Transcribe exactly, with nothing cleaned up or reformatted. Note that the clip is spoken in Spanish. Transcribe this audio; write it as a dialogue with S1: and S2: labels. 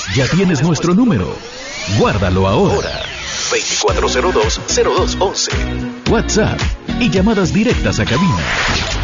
S1: Ya tienes nuestro número. Guárdalo ahora.
S2: veinticuatro cero dos, cero dos once.
S1: WhatsApp y llamadas directas a cabina.